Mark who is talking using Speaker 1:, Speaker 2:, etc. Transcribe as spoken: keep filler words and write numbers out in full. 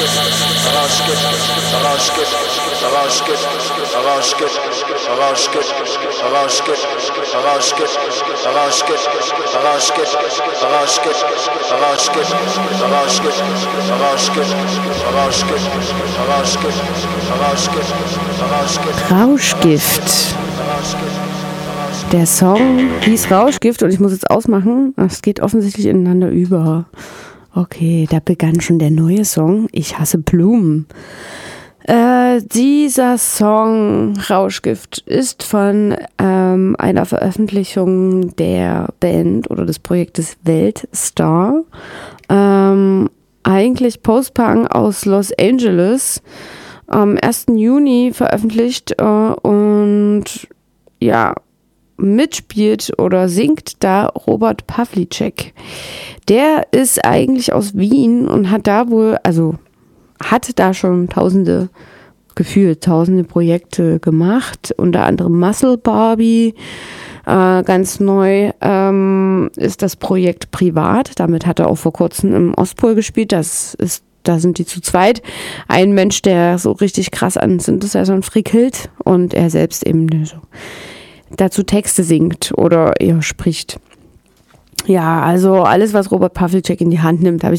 Speaker 1: Rauschgift. Der Song hieß Rauschgift und ich muss jetzt ausmachen. Es geht offensichtlich ineinander über. Okay, da begann schon der neue Song. Ich hasse Blumen. Äh, dieser Song Rauschgift ist von ähm, einer Veröffentlichung der Band oder des Projektes Weltstar. Ähm, eigentlich Post-Punk aus Los Angeles. Am ersten Juni veröffentlicht äh, und ja, mitspielt oder singt da Robert Pawlicek. Der ist eigentlich aus Wien und hat da wohl, also hat da schon tausende, gefühlt tausende Projekte gemacht, unter anderem Muscle Barbie. Äh, ganz neu ähm, ist das Projekt Privat. Damit hat er auch vor kurzem im Ostpol gespielt. Das ist, da sind die zu zweit. Ein Mensch, der so richtig krass an Synthesizern frickelt und er selbst eben so dazu Texte singt oder eher spricht. Ja, also alles, was Robert Pawlicek in die Hand nimmt, habe ich